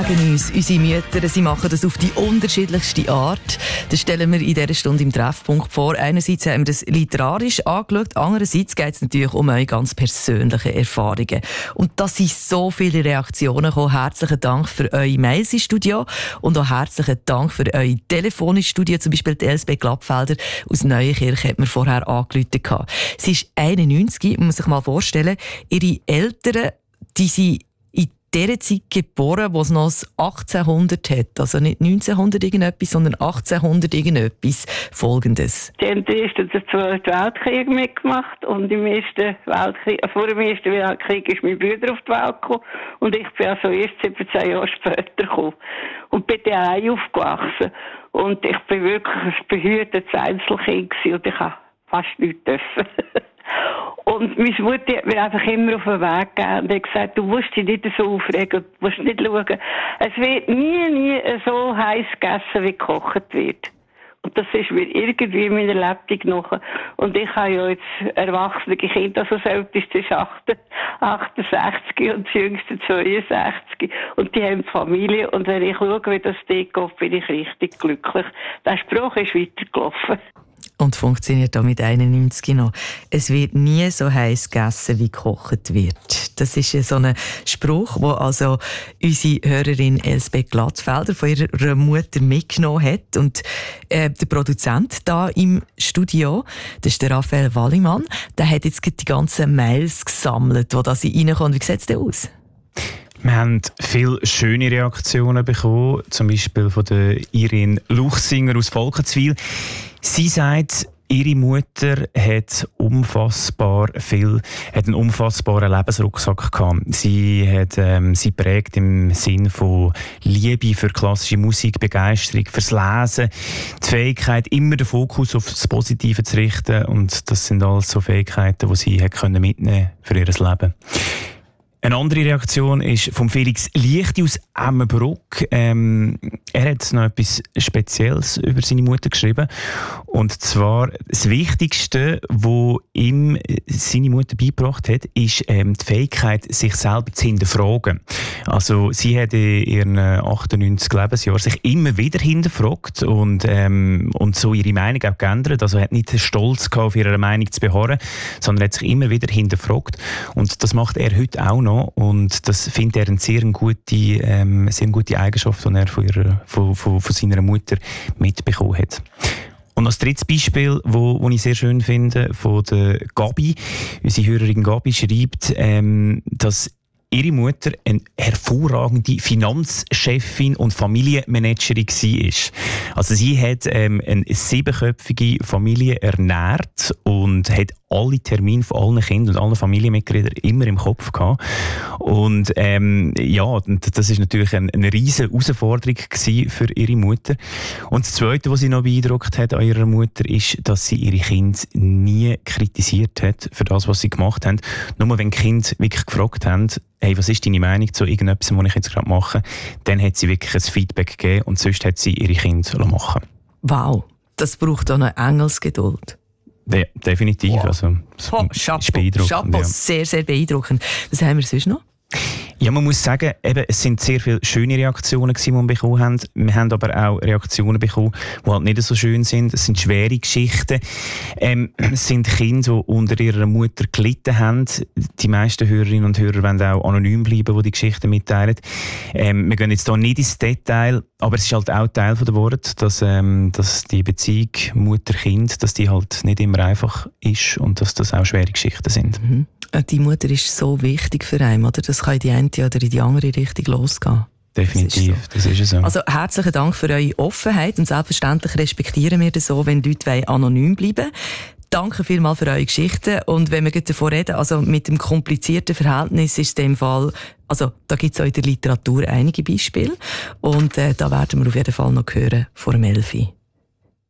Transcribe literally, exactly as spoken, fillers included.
prägen uns unsere Mütter. Sie machen das auf die unterschiedlichste Art. Das stellen wir in dieser Stunde im Treffpunkt vor. Einerseits haben wir das literarisch angeschaut, andererseits geht es natürlich um eure ganz persönlichen Erfahrungen. Und da sind so viele Reaktionen gekommen. Herzlichen Dank für eure Mails ins Studio und auch herzlichen Dank für eure Telefon ins Studio. Zum Beispiel die Elsbeth Glattfelder aus Neuenkirch hat mir vorher angerufen. Sie ist einundneunzig, muss man sich mal vorstellen. Ihre Eltern, die sind in dieser Zeit geboren, wo es noch das achtzehnhundert hat. Also nicht neunzehnhundert irgendetwas, sondern achtzehnhundert irgendetwas. Folgendes. Die haben den Ersten und den Zweiten Weltkrieg mitgemacht und im Ersten Weltkrieg, vor dem Ersten Weltkrieg ist mein Bruder auf die Welt gekommen und ich bin also erst siebzehn Jahre später gekommen und bin daheim aufgewachsen. Und ich bin wirklich ein behütetes Einzelkind gewesen und ich habe fast nichts dürfen. Und meine Mutter hat mir einfach immer auf den Weg gegeben und hat gesagt, du musst dich nicht so aufregen, du musst nicht schauen. Es wird nie, nie so heiß gegessen, wie gekocht wird. Und das ist mir irgendwie in meiner Lebtung nach. Und ich habe ja jetzt erwachsene Kinder, also das älteste ist achtundsechzig und das jüngste zweiundsechzig. Und die haben Familie. Und wenn ich schaue, wie das dort geht, bin ich richtig glücklich. Der Spruch ist weitergelaufen. Und funktioniert auch mit einundneunzig noch. Es wird nie so heiß gegessen, wie gekocht wird. Das ist so ein Spruch, den also unsere Hörerin Elsbeth Glattfelder von ihrer Mutter mitgenommen hat. Und äh, der Produzent da im Studio, das ist der Raphael Wallimann, der hat jetzt die ganzen Mails gesammelt, die da reinkommen. Wie sieht es denn aus? Wir haben viele schöne Reaktionen bekommen, zum Beispiel von der Irene Luchsinger aus Volkenswil. Sie sagt, ihre Mutter hat unfassbar viel, hat einen unfassbaren Lebensrucksack gehabt. Sie hat ähm, sie prägt im Sinn von Liebe für klassische Musik, Begeisterung fürs Lesen, die Fähigkeit, immer den Fokus auf das Positive zu richten. Und das sind alles so Fähigkeiten, die sie hat können mitnehmen für ihr Leben. Eine andere Reaktion ist von Felix Lichti aus Emmenbruck. Ähm, er hat noch etwas Spezielles über seine Mutter geschrieben. Und zwar das Wichtigste, was ihm seine Mutter beigebracht hat, ist ähm, die Fähigkeit, sich selber zu hinterfragen. Also sie hat in ihren achtundneunzig Lebensjahren sich immer wieder hinterfragt und, ähm, und so ihre Meinung auch geändert. Also hat nicht den Stolz gehabt, auf ihre Meinung zu beharren, sondern hat sich immer wieder hinterfragt. Und das macht er heute auch noch. Und das findet er eine sehr gute, ähm, sehr gute Eigenschaft, die er von, ihrer, von, von, von seiner Mutter mitbekommen hat. Und als drittes Beispiel, wo, wo ich sehr schön finde, von der Gabi. Unsere Hörerin Gabi schreibt, ähm, dass ihre Mutter eine hervorragende Finanzchefin und Familienmanagerin war. Also sie hat ähm, eine siebenköpfige Familie ernährt und hat alle Termine von allen Kindern und allen Familienmitgliedern immer im Kopf gehabt. Und ähm, ja, das ist natürlich eine, eine riesige Herausforderung gewesen für ihre Mutter. Und das Zweite, was sie noch beeindruckt hat an ihrer Mutter, ist, dass sie ihre Kinder nie kritisiert hat für das, was sie gemacht haben. Nur wenn die Kinder wirklich gefragt haben, hey, was ist deine Meinung zu irgendetwas, was ich jetzt gerade mache, dann hat sie wirklich ein Feedback gegeben und sonst hat sie ihre Kinder machen. Wow, das braucht auch eine Engelsgeduld. Ja, definitiv. Wow. Also, oh, Chapeau, Chapeau, ja. Sehr, sehr beeindruckend. Was haben wir sonst noch? Ja, man muss sagen, eben, es sind sehr viele schöne Reaktionen, die wir bekommen haben. Wir haben aber auch Reaktionen bekommen, die halt nicht so schön sind. Es sind schwere Geschichten. Ähm, es sind Kinder, die unter ihrer Mutter gelitten haben. Die meisten Hörerinnen und Hörer wollen auch anonym bleiben, die die Geschichten mitteilen. Ähm, wir gehen jetzt hier nicht ins Detail, aber es ist halt auch Teil der Worte, dass, ähm, dass die Beziehung Mutter-Kind, dass die halt nicht immer einfach ist und dass das auch schwere Geschichten sind. Mhm. Die Mutter ist so wichtig für einen, oder? Das kann in die eine oder in die andere Richtung losgehen. Definitiv, das ist, so. das ist so. Also herzlichen Dank für eure Offenheit und selbstverständlich respektieren wir das so, wenn Leute anonym bleiben wollen. Danke vielmals für eure Geschichten. Und wenn wir davon reden, also mit dem komplizierten Verhältnis ist in dem Fall, also da gibt es auch in der Literatur einige Beispiele und äh, da werden wir auf jeden Fall noch hören vor dem Elfi.